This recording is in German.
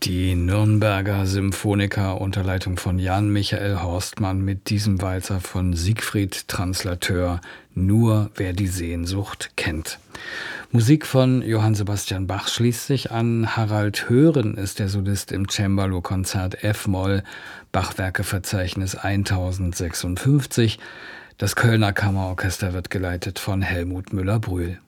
Die Nürnberger Symphoniker unter Leitung von Jan Michael Horstmann mit diesem Walzer von Siegfried Translateur Nur wer die Sehnsucht kennt. Musik von Johann Sebastian Bach schließt sich an. Harald Hören ist der Solist im Cembalo-Konzert F-Moll, Bachwerkeverzeichnis 1056. Das Kölner Kammerorchester wird geleitet von Helmut Müller-Brühl.